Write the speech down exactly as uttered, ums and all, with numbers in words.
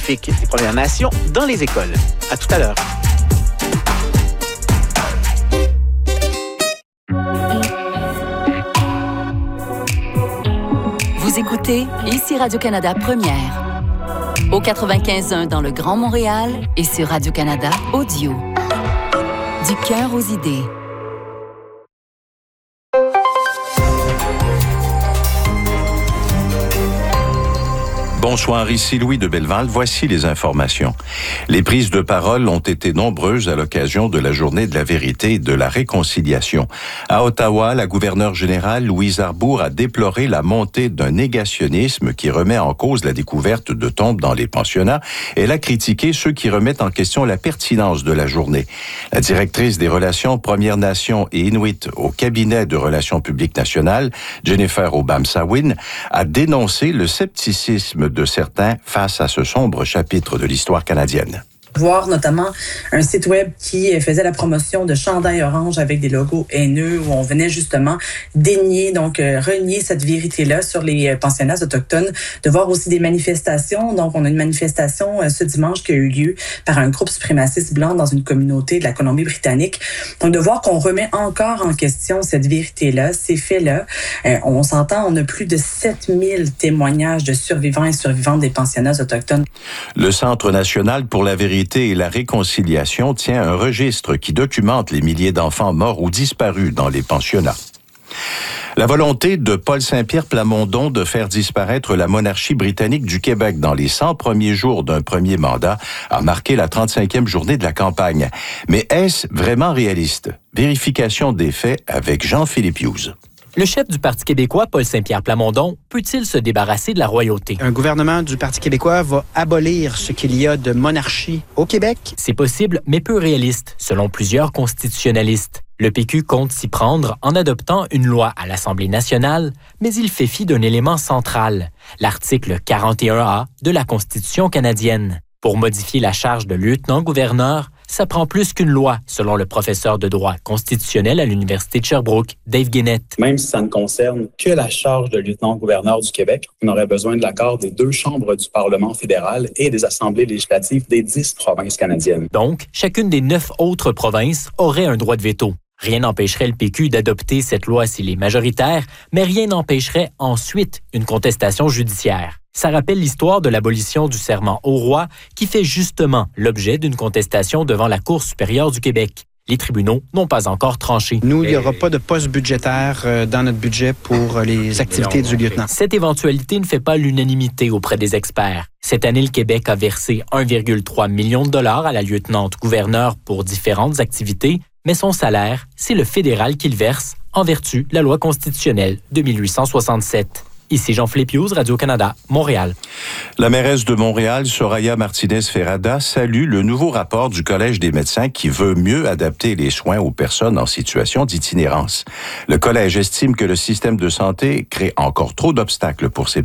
scientifiques des Premières Nations dans les écoles. À tout à l'heure. Vous écoutez ici Radio-Canada Première. Au quatre-vingt-quinze point un dans le Grand Montréal et sur Radio-Canada Audio. Du cœur aux idées. Bonsoir, ici Louis de Belleval. Voici les informations. Les prises de parole ont été nombreuses à l'occasion de la Journée de la vérité et de la réconciliation. À Ottawa, la gouverneure générale Louise Arbour a déploré la montée d'un négationnisme qui remet en cause la découverte de tombes dans les pensionnats. Elle a critiqué ceux qui remettent en question la pertinence de la journée. La directrice des relations Premières Nations et Inuit au cabinet de relations publiques nationales, Jennifer Obama-Sawin, a dénoncé le scepticisme de certains face à ce sombre chapitre de l'histoire canadienne. Voir notamment un site web qui faisait la promotion de chandails orange avec des logos haineux où on venait justement dénier, donc euh, renier cette vérité-là sur les pensionnats autochtones. De voir aussi des manifestations. Donc, on a une manifestation euh, ce dimanche qui a eu lieu par un groupe suprémaciste blanc dans une communauté de la Colombie-Britannique. Donc, de voir qu'on remet encore en question cette vérité-là, ces faits-là. Euh, on s'entend, on a plus de sept mille témoignages de survivants et survivantes des pensionnats autochtones. Le Centre national pour la vérité et la réconciliation tient un registre qui documente les milliers d'enfants morts ou disparus dans les pensionnats. La volonté de Paul Saint-Pierre Plamondon de faire disparaître la monarchie britannique du Québec dans les cent premiers jours d'un premier mandat a marqué la trente-cinquième journée de la campagne. Mais est-ce vraiment réaliste? Vérification des faits avec Jean-Philippe Hughes. Le chef du Parti québécois, Paul Saint-Pierre Plamondon, peut-il se débarrasser de la royauté? Un gouvernement du Parti québécois va abolir ce qu'il y a de monarchie au Québec? C'est possible, mais peu réaliste, selon plusieurs constitutionnalistes. Le P Q compte s'y prendre en adoptant une loi à l'Assemblée nationale, mais il fait fi d'un élément central, l'article quarante et un A de la Constitution canadienne. Pour modifier la charge de lieutenant-gouverneur, ça prend plus qu'une loi, selon le professeur de droit constitutionnel à l'Université de Sherbrooke, Dave Guénette. Même si ça ne concerne que la charge de lieutenant-gouverneur du Québec, on aurait besoin de l'accord des deux chambres du Parlement fédéral et des assemblées législatives des dix provinces canadiennes. Donc, chacune des neuf autres provinces aurait un droit de veto. Rien n'empêcherait le P Q d'adopter cette loi s'il est majoritaire, mais rien n'empêcherait ensuite une contestation judiciaire. Ça rappelle l'histoire de l'abolition du serment au roi qui fait justement l'objet d'une contestation devant la Cour supérieure du Québec. Les tribunaux n'ont pas encore tranché. Nous, il n'y aura pas de poste budgétaire dans notre budget pour les activités du lieutenant. Cette éventualité ne fait pas l'unanimité auprès des experts. Cette année, le Québec a versé un virgule trois million de dollars à la lieutenante-gouverneure pour différentes activités, mais son salaire, c'est le fédéral qu'il verse en vertu de la loi constitutionnelle de dix-huit cent soixante-sept. Ici Jean-Philippe Hughes, Radio-Canada, Montréal. La mairesse de Montréal, Soraya Martinez-Ferrada, salue le nouveau rapport du Collège des médecins qui veut mieux adapter les soins aux personnes en situation d'itinérance. Le Collège estime que le système de santé crée encore trop d'obstacles pour ces